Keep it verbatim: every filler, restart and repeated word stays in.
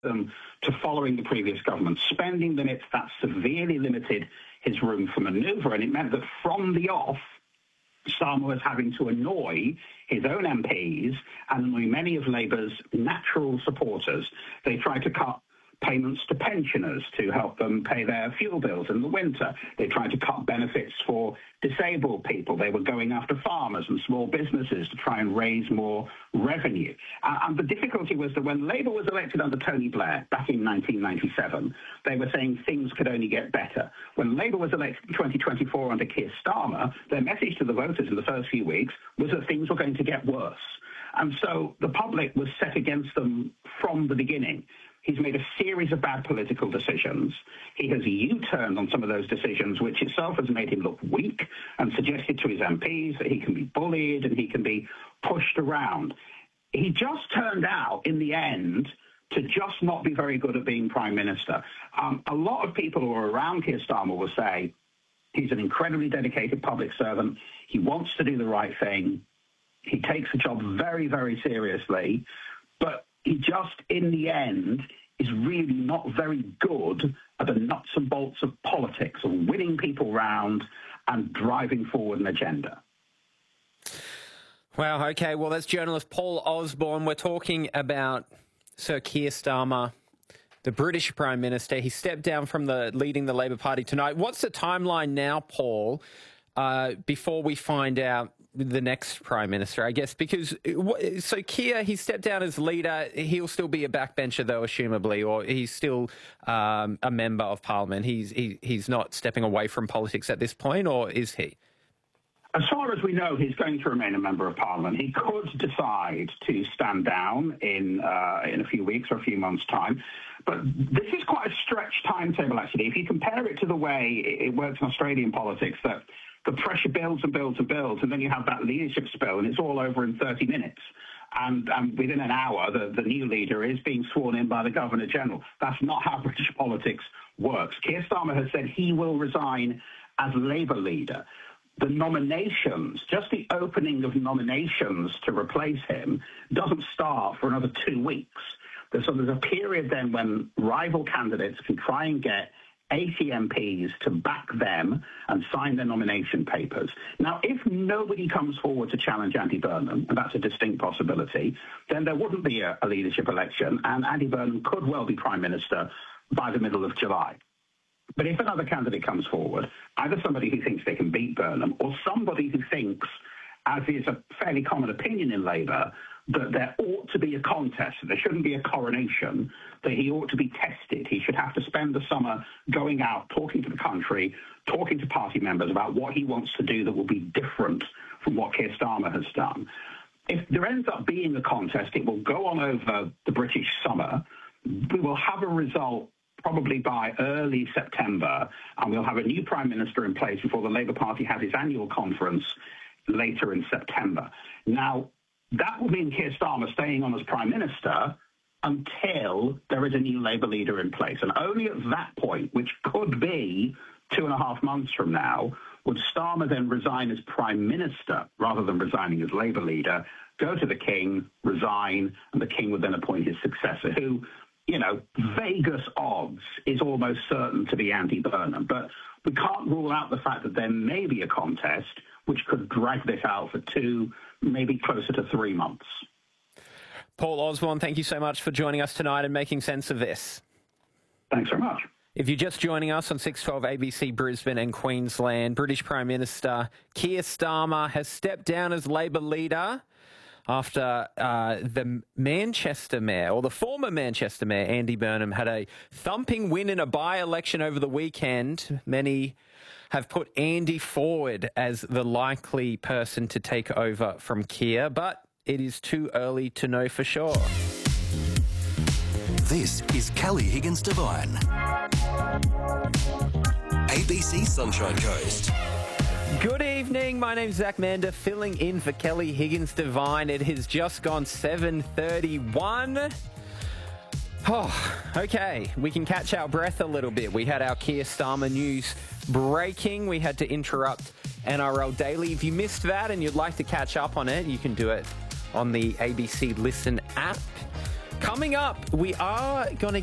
them to following the previous government spending limits. That severely limited his room for manoeuvre, and it meant that from the off, Starmer was having to annoy his own M Ps and annoy many of Labour's natural supporters. They tried to cut payments to pensioners to help them pay their fuel bills in the winter. They tried to cut benefits for disabled people. They were going after farmers and small businesses to try and raise more revenue. Uh, and the difficulty was that when Labour was elected under Tony Blair back in nineteen ninety-seven, they were saying things could only get better. When Labour was elected in twenty twenty-four under Keir Starmer, their message to the voters in the first few weeks was that things were going to get worse. And so the public was set against them from the beginning. He's made a series of bad political decisions. He has U-turned on some of those decisions, which itself has made him look weak and suggested to his M Ps that he can be bullied and he can be pushed around. He just turned out, in the end, to just not be very good at being Prime Minister. Um, a lot of people who are around Keir Starmer will say he's an incredibly dedicated public servant. He wants to do the right thing. He takes the job very, very seriously. But he just, in the end, is really not very good at the nuts and bolts of politics, of winning people round and driving forward an agenda. Wow, OK. Well, that's journalist Paul Osborne. We're talking about Sir Keir Starmer, the British Prime Minister. He stepped down from the leading the Labor Party tonight. What's the timeline now, Paul, uh, before we find out the next Prime Minister, I guess? Because, so Keir, he stepped down as leader. He'll still be a backbencher, though, assumably, or he's still um, a member of Parliament. He's he, he's not stepping away from politics at this point, or is he? As far as we know, he's going to remain a member of Parliament. He could decide to stand down in uh, in a few weeks or a few months' time. But this is quite a stretched timetable, actually. If you compare it to the way it works in Australian politics, that the pressure builds and builds and builds, and then you have that leadership spell, and it's all over in thirty minutes. And um, within an hour, the, the new leader is being sworn in by the Governor-General. That's not how British politics works. Keir Starmer has said he will resign as Labour leader. The nominations, just the opening of nominations to replace him, doesn't start for another two weeks. So there's a period then when rival candidates can try and get eighty M Ps to back them and sign their nomination papers. Now, if nobody comes forward to challenge Andy Burnham, and that's a distinct possibility, then there wouldn't be a, a leadership election, and Andy Burnham could well be Prime Minister by the middle of July. But if another candidate comes forward, either somebody who thinks they can beat Burnham or somebody who thinks, as is a fairly common opinion in Labour, that there ought to be a contest, that there shouldn't be a coronation, that he ought to be tested. He should have to spend the summer going out, talking to the country, talking to party members about what he wants to do that will be different from what Keir Starmer has done. If there ends up being a contest, it will go on over the British summer. We will have a result probably by early September, and we'll have a new Prime Minister in place before the Labour Party has its annual conference later in September. Now, that will mean Keir Starmer staying on as Prime Minister until there is a new Labour leader in place. And only at that point, which could be two and a half months from now, would Starmer then resign as Prime Minister rather than resigning as Labour leader, go to the King, resign, and the King would then appoint his successor, who, you know, Vegas odds is almost certain to be Andy Burnham. But we can't rule out the fact that there may be a contest which could drag this out for two, maybe closer to three months. Paul Osborne, thank you so much for joining us tonight and making sense of this. Thanks very much. If you're just joining us on six twelve A B C Brisbane and Queensland, British Prime Minister Keir Starmer has stepped down as Labor leader after uh, the Manchester Mayor, or the former Manchester Mayor, Andy Burnham, had a thumping win in a by-election over the weekend. Many have put Andy forward as the likely person to take over from Keir, but it is too early to know for sure. This is Kelly Higgins-Devine. A B C Sunshine Coast. Good evening, my name's Zach Mander, filling in for Kelly Higgins-Devine. It has just gone seven thirty-one. Oh, okay, we can catch our breath a little bit. We had our Keir Starmer news breaking. We had to interrupt N R L Daily. If you missed that and you'd like to catch up on it, you can do it on the A B C Listen app. Coming up, we are going to